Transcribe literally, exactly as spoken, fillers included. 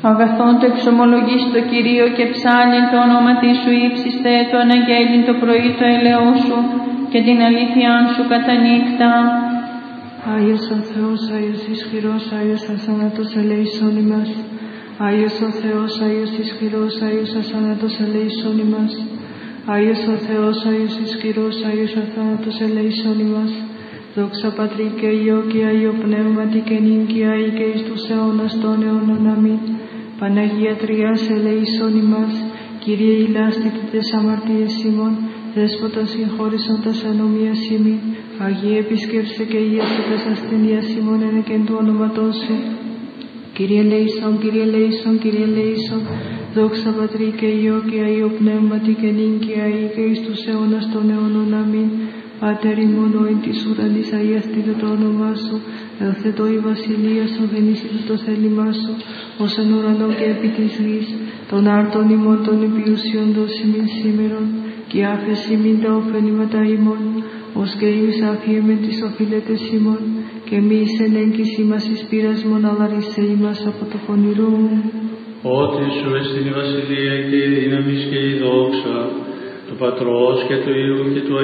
Αγαθόν το εξομολογείς το Κυρίο και ψάλλει το όνομα της σου ύψιστε, το αναγγέλει το πρωί το ελαιό σου και την αλήθειά σου κατά νύχτα. Άγιος ο Θεός, Άγιος ισχυρός, Άγιος αθάνατος ελέησον ημάς. Άγιος ο Θεός, Άγιος ισχυρός, Άγιος αθάνατος ελέησον ημάς. Άγιος ο Θεός, Άγιος ισχυρός, Άγιος αθάνατος ελέησον ημάς. Δόξα Πατρί και Υιό και Άγιο Πνεύματι και νυν και αεί και εις τους αιώνας των αιώνων. Αμήν. Παναγία Τριάς ελέησον ημάς. Κύριε ηλάστητη τες αμαρτίες ημών, Δέσποτα συγχώρησον τας ανομίας ημί. Αγίε επισκέψε και ίασε τας ασθενείας ημών εν εκ του ονόματός σου. Κύριε ελέησον, Κύριε ελέησον, Κύριε ελέησον. Δόξα Πατρί και Υιό και Άγιο Πνεύματι και νυν και αεί και εις τους αιώνας των αιώνων. Αμήν. Πάτερ ημών ο εν της ουρανής αγιαστήτω το όνομά σου. Ελθετώ η βασιλεία σου, γεννήσιτο το θέλημά σου, ως εν ουρανό και επί της γης. Των άρτων ημών των υπηρεσιών δώσιμην σήμερον, και άφεση μην τα ωφελήματα ημών, ως και εμείς αφιέμεν τις οφείλετες ημών, και μη εις εν έγκυση μας εις πειρασμόν, αλλά ρίσε ημάς από το πονηρό. Ότι σου εστιν η βασιλεία και η δύναμις και η δόξα, του Πατρός και του Υιού και του